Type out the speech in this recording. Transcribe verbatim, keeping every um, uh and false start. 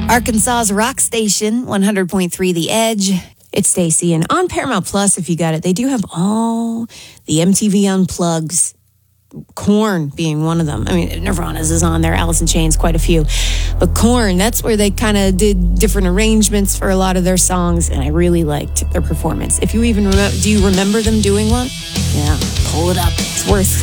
Arkansas's rock station, one hundred point three The Edge. It's Stacey, and on Paramount Plus, if you got it, they do have all the M T V Unplugs, Korn being one of them. I mean, Nirvana's is on there, Alice in Chains, quite a few. But Korn, that's where they kind of did different arrangements for a lot of their songs, and I really liked their performance. If you even remember, do you remember them doing one? Yeah, pull it up. It's worth